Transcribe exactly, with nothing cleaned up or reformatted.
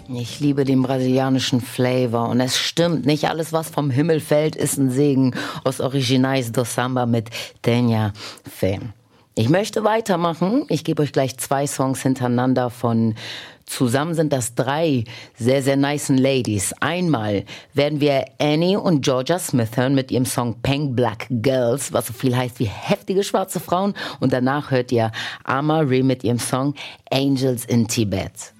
Ich liebe den brasilianischen Flavor und es stimmt, nicht alles, was vom Himmel fällt, ist ein Segen. Os Originais do Samba mit Tenha Fé. Ich möchte weitermachen. Ich gebe euch gleich zwei Songs hintereinander von, zusammen sind das drei sehr, sehr nicen Ladies. Einmal werden wir Annie und Georgia Smith hören mit ihrem Song Pink Black Girls, was so viel heißt wie heftige schwarze Frauen. Und danach hört ihr Amarie mit ihrem Song Angels in Tibet.